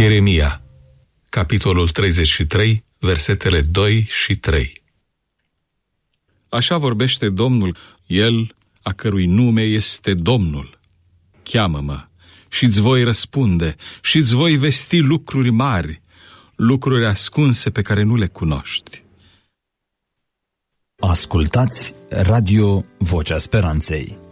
Ieremia, capitolul 33, versetele 2 și 3. Așa vorbește Domnul, El a cărui nume este Domnul. Cheamă-mă și-ți voi răspunde și-ți voi vesti lucruri mari, lucruri ascunse pe care nu le cunoști. Ascultați Radio Vocea Speranței.